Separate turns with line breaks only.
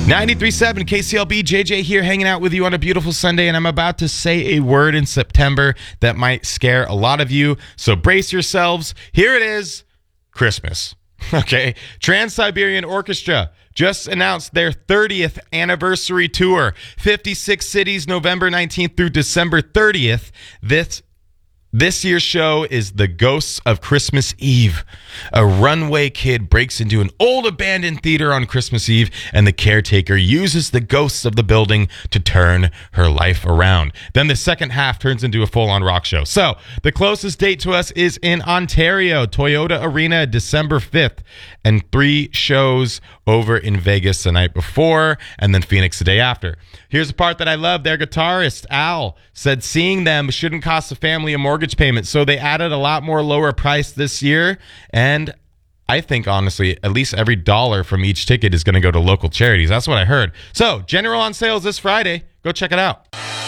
93.7 KCLB, JJ here hanging out with you on a beautiful Sunday, and I'm about to say a word in September that might scare a lot of you, so brace yourselves. Here it is, Christmas. Okay, Trans-Siberian Orchestra just announced their 30th anniversary tour, 56 cities, November 19th through December 30th. This year's show is The Ghosts of Christmas Eve. A runway kid breaks into an old abandoned theater on Christmas Eve, and the caretaker uses the ghosts of the building to turn her life around. Then the second half turns into a full-on rock show. So the closest date to us is in Ontario, Toyota Arena, December 5th, and 3 shows over in Vegas the night before, and then Phoenix the day after. Here's the part that I love. Their guitarist, Al, said seeing them shouldn't cost the family a mortgage payment, so they added a lot more lower price this year, and I think, honestly, at least every dollar from each ticket is going to go to local charities. That's what I heard. So, general on sales this Friday. Go check it out.